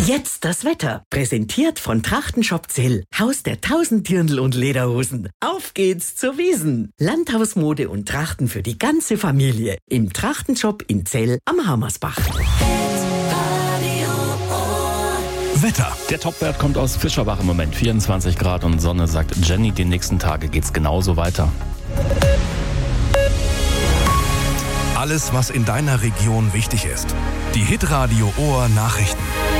Jetzt das Wetter. Präsentiert von Trachtenshop Zell. Haus der 1000 Dirndl und Lederhosen. Auf geht's zur Wiesn. Landhausmode und Trachten für die ganze Familie. Im Trachtenshop in Zell am Hammersbach. Wetter. Der Topwert kommt aus Fischerbach im Moment. 24 Grad und Sonne, sagt Jenny. Die nächsten Tage geht's genauso weiter. Alles, was in deiner Region wichtig ist. Die Hitradio Ohr Nachrichten.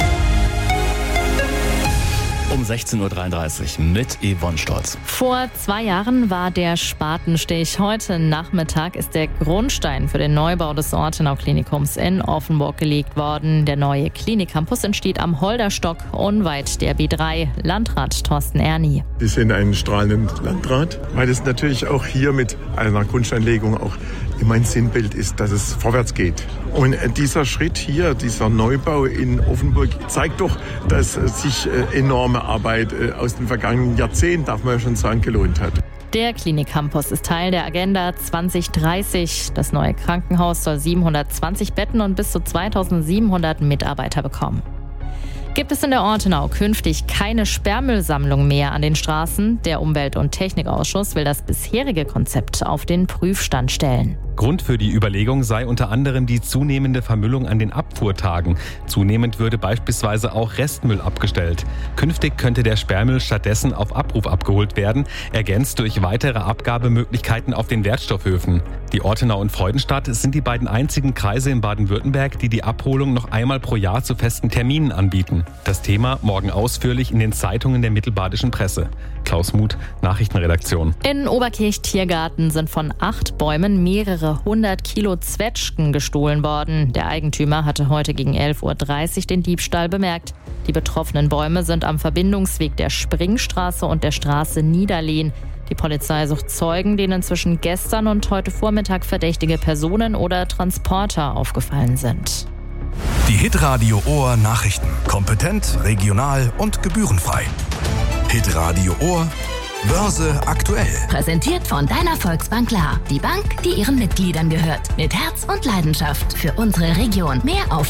Um 16.33 Uhr mit Yvonne Stolz. Vor 2 Jahren war der Spatenstich. Heute Nachmittag ist der Grundstein für den Neubau des Ortenau-Klinikums in Offenburg gelegt worden. Der neue Klinikcampus entsteht am Holderstock, unweit der B3. Landrat Thorsten Erni. Wir sind ein strahlender Landrat, weil es natürlich auch hier mit einer Grundsteinlegung auch immer ein Sinnbild ist, dass es vorwärts geht. Und dieser Schritt hier, dieser Neubau in Offenburg, zeigt doch, dass sich enorme Arbeit aus den vergangenen Jahrzehnten, darf man ja schon sagen, gelohnt hat. Der Klinikcampus ist Teil der Agenda 2030. Das neue Krankenhaus soll 720 Betten und bis zu 2700 Mitarbeiter bekommen. Gibt es in der Ortenau künftig keine Sperrmüllsammlung mehr an den Straßen? Der Umwelt- und Technikausschuss will das bisherige Konzept auf den Prüfstand stellen. Grund für die Überlegung sei unter anderem die zunehmende Vermüllung an den Abfuhrtagen. Zunehmend würde beispielsweise auch Restmüll abgestellt. Künftig könnte der Sperrmüll stattdessen auf Abruf abgeholt werden, ergänzt durch weitere Abgabemöglichkeiten auf den Wertstoffhöfen. Die Ortenau und Freudenstadt sind die beiden einzigen Kreise in Baden-Württemberg, die die Abholung noch einmal pro Jahr zu festen Terminen anbieten. Das Thema morgen ausführlich in den Zeitungen der mittelbadischen Presse. Klaus Muth, Nachrichtenredaktion. In Oberkirch-Tiergarten sind von 8 Bäumen mehrere 100 Kilo Zwetschgen gestohlen worden. Der Eigentümer hatte heute gegen 11.30 Uhr den Diebstahl bemerkt. Die betroffenen Bäume sind am Verbindungsweg der Springstraße und der Straße Niederlehn. Die Polizei sucht Zeugen, denen zwischen gestern und heute Vormittag verdächtige Personen oder Transporter aufgefallen sind. Die Hitradio Ohr Nachrichten. Kompetent, regional und gebührenfrei. Hitradio Ohr Börse aktuell. Präsentiert von deiner Volksbank Klar. Die Bank, die ihren Mitgliedern gehört. Mit Herz und Leidenschaft für unsere Region. Mehr auf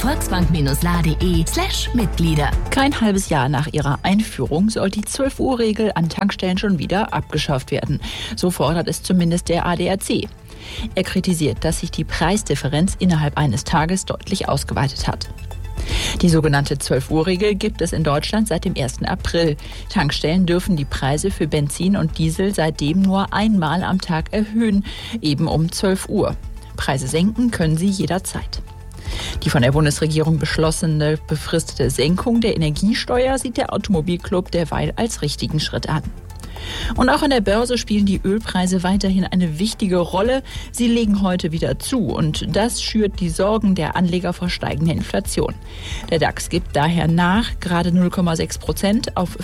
volksbank-la.de/Mitglieder. Kein halbes Jahr nach ihrer Einführung soll die 12-Uhr-Regel an Tankstellen schon wieder abgeschafft werden. So fordert es zumindest der ADAC. Er kritisiert, dass sich die Preisdifferenz innerhalb eines Tages deutlich ausgeweitet hat. Die sogenannte 12-Uhr-Regel gibt es in Deutschland seit dem 1. April. Tankstellen dürfen die Preise für Benzin und Diesel seitdem nur einmal am Tag erhöhen, eben um 12 Uhr. Preise senken können sie jederzeit. Die von der Bundesregierung beschlossene befristete Senkung der Energiesteuer sieht der Automobilclub derweil als richtigen Schritt an. Und auch an der Börse spielen die Ölpreise weiterhin eine wichtige Rolle. Sie legen heute wieder zu und das schürt die Sorgen der Anleger vor steigender Inflation. Der DAX gibt daher nach, gerade 0,6% auf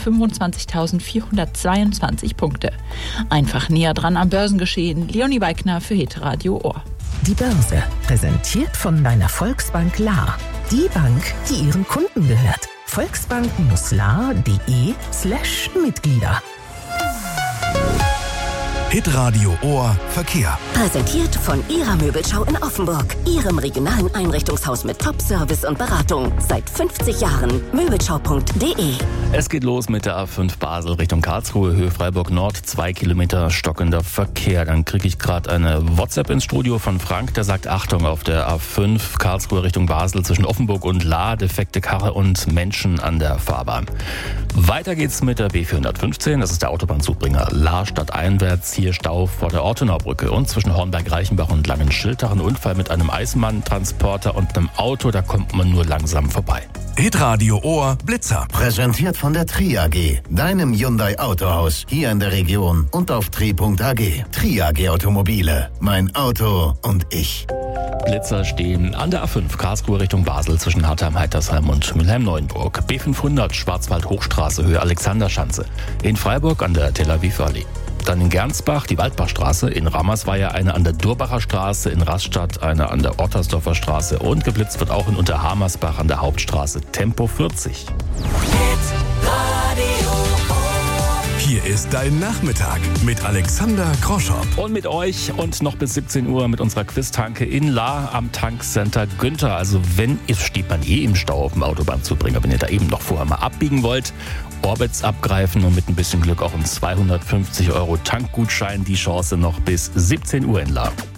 25.422 Punkte. Einfach näher dran am Börsengeschehen. Leonie Weigner für Hitradio Ohr. Die Börse, präsentiert von deiner Volksbank La. Die Bank, die ihren Kunden gehört. Volksbank-la.de/Mitglieder. Hitradio Ohr Verkehr. Präsentiert von Ihrer Möbelschau in Offenburg. Ihrem regionalen Einrichtungshaus mit Top-Service und Beratung. Seit 50 Jahren. Möbelschau.de. Es geht los mit der A5 Basel Richtung Karlsruhe, Höhe Freiburg Nord, 2 Kilometer stockender Verkehr. Dann kriege ich gerade eine WhatsApp ins Studio von Frank, der sagt, Achtung, auf der A5 Karlsruhe Richtung Basel zwischen Offenburg und La, defekte Karre und Menschen an der Fahrbahn. Weiter geht's mit der B415, das ist der Autobahnzugbringer La stadteinwärts, hier Stau vor der Ortenaubrücke und zwischen Hornberg-Reichenbach und Langenschildach ein Unfall mit einem Eisenbahntransporter und einem Auto, da kommt man nur langsam vorbei. Hitradio Ohr Blitzer. Präsentiert von der Tri AG, deinem Hyundai Autohaus, hier in der Region und auf tri.ag. Tri AG Automobile, mein Auto und ich. Blitzer stehen an der A5 Karlsruhe Richtung Basel zwischen Hartheim-Heitersheim und Mülheim-Neuenburg. B500 Schwarzwald-Hochstraße Höhe Alexanderschanze. In Freiburg an der Tel Aviv-Allee. Dann in Gernsbach die Waldbachstraße, in Rammersweier eine an der Durbacher Straße, in Rastatt eine an der Ottersdorfer Straße und geblitzt wird auch in Unterhamersbach an der Hauptstraße. Tempo 40. Hier ist dein Nachmittag mit Alexander Kroschop. Und mit euch und noch bis 17 Uhr mit unserer Quiztanke in Lahr am Tankcenter Günther. Also steht man im Stau auf dem Autobahnzubringer, wenn ihr da eben noch vorher mal abbiegen wollt, Orbits abgreifen und mit ein bisschen Glück auch einen 250 € Tankgutschein. Die Chance noch bis 17 Uhr in Lahr.